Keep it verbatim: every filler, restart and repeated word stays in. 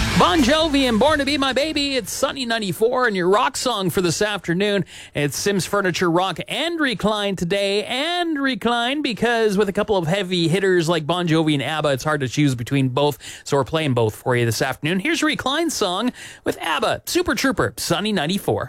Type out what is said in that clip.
Bon Jovi and Born to Be My Baby. It's Sunny ninety-four, and your rock song for this afternoon. It's Sims Furniture Rock and Recline today. And Recline because with a couple of heavy hitters like Bon Jovi and ABBA, it's hard to choose between both. So we're playing both for you this afternoon. Here's a Recline song with ABBA, Super Trooper, Sunny ninety-four.